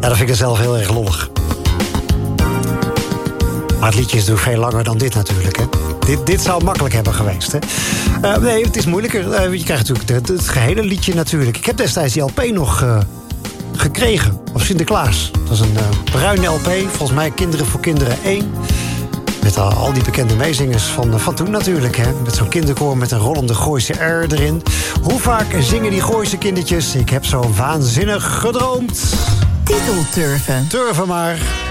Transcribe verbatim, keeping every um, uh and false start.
Ja, dat vind ik er zelf heel erg lollig. Maar het liedje is natuurlijk veel langer dan dit natuurlijk, hè. Dit, dit zou makkelijk hebben geweest, hè. Uh, nee, het is moeilijker. Uh, je krijgt natuurlijk het, het gehele liedje natuurlijk. Ik heb destijds die L P nog uh, gekregen, op Sinterklaas. Dat was een uh, bruine L P, volgens mij Kinderen voor Kinderen één. Met al, al die bekende meezingers van, van toen natuurlijk, hè. Met zo'n kinderkoor met een rollende Gooise R erin. Hoe vaak zingen die Gooise kindertjes? Ik heb zo waanzinnig gedroomd. Titelturven. Turven maar.